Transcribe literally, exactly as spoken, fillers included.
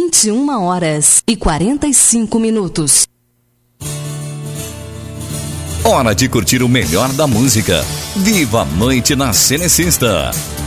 vinte e uma horas e quarenta e cinco minutos. Hora de curtir o melhor da música. Viva a noite na Cenecista.